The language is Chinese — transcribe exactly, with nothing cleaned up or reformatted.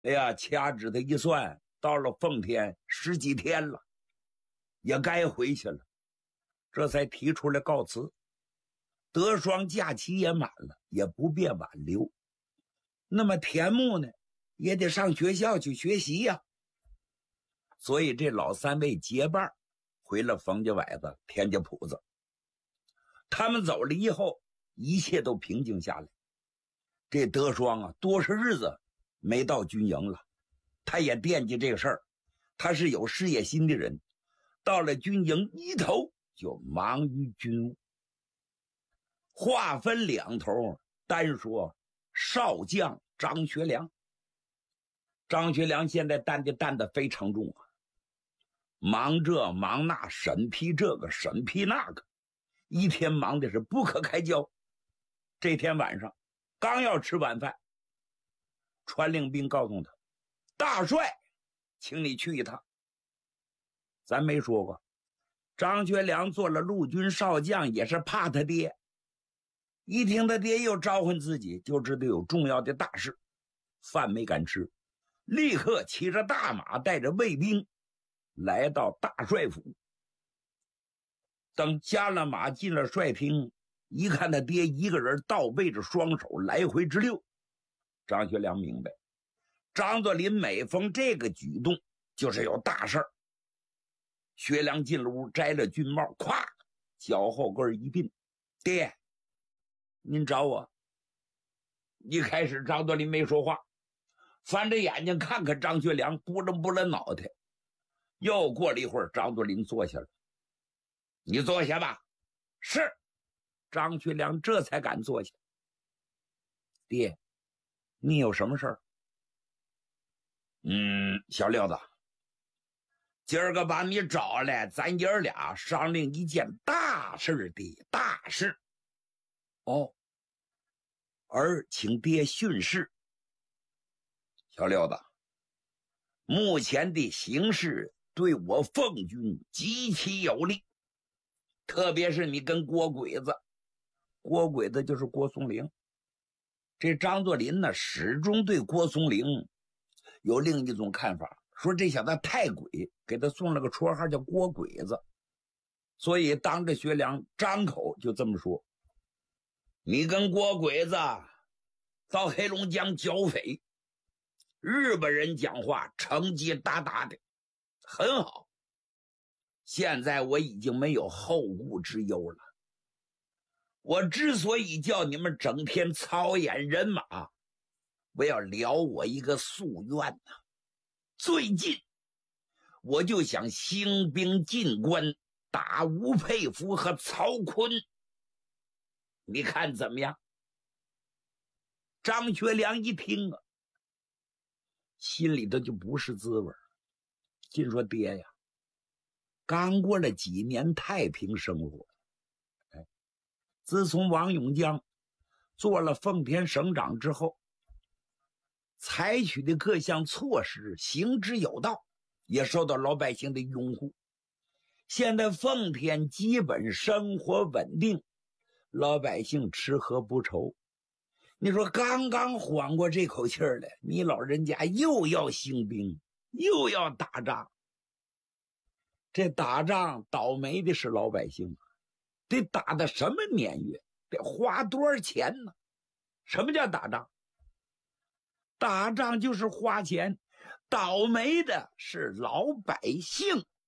哎呀，掐指的一算，到了奉天十几天了，也该回去了，这才提出来告辞。德双假期也满了，也不便挽留。那么田牧呢，也得上学校去学习呀、啊。所以这老三位结伴回了冯家崴子、田家铺子。他们走了以后，一切都平静下来。这德双啊，多少日子没到军营了，他也惦记这个事儿。他是有事业心的人，到了军营一头就忙于军务。话分两头，单说少将张学良。张学良现在担的担子非常重啊，忙这忙那，审批这个审批那个，一天忙的是不可开交。这天晚上刚要吃晚饭，传令兵告诉他，大帅请你去一趟。咱没说过，张学良做了陆军少将也是怕他爹，一听他爹又召唤自己，就知道有重要的大事，饭没敢吃，立刻骑着大马带着卫兵来到大帅府。等下了马进了帅厅，一看他爹一个人倒背着双手来回直溜，张学良明白张作霖每逢这个举动就是有大事儿。学良进了屋，摘了军帽，咵脚后跟一并，爹您找我。一开始张作霖没说话，翻着眼睛看看张学良，拨了拨了脑袋。又过了一会儿，张作霖坐下了。你坐下吧。是。张学良这才敢坐下。爹，你有什么事儿？嗯，小六子，今儿个把你找来，咱爷儿俩商量一件大事的大事。哦，儿请爹训示。小六子，目前的形势对我奉军极其有利，特别是你跟郭鬼子，郭鬼子就是郭松龄。这张作霖呢，始终对郭松龄有另一种看法，说这小子太鬼，给他送了个绰号叫郭鬼子，所以当着学良张口就这么说，你跟郭鬼子到黑龙江剿匪，日本人讲话成绩大大的，很好。现在我已经没有后顾之忧了。我之所以叫你们整天操演人马，我要聊我一个夙愿呐、啊。最近我就想兴兵进关，打吴佩孚和曹锟，你看怎么样？张学良一听啊，心里头就不是滋味。心说爹呀，刚过了几年太平生活，哎，自从王永江做了奉天省长之后，采取的各项措施行之有道，也受到老百姓的拥护。现在奉天基本生活稳定，老百姓吃喝不愁。你说刚刚缓过这口气儿来，你老人家又要兴兵，又要打仗。这打仗倒霉的是老百姓，得打的什么年月，得花多少钱呢？什么叫打仗？打仗就是花钱，倒霉的是老百姓。